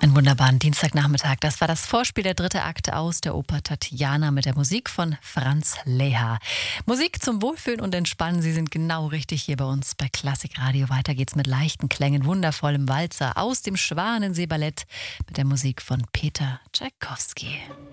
Einen wunderbaren Dienstagnachmittag. Das war das Vorspiel der dritte Akt aus der Oper Tatjana mit der Musik von Franz Leha. Musik zum Wohlfühlen und Entspannen. Sie sind genau richtig hier bei uns bei Klassikradio. Weiter geht's mit leichten Klängen, wundervollem Walzer aus dem Schwanensee-Ballett mit der Musik von Peter Tschaikowski.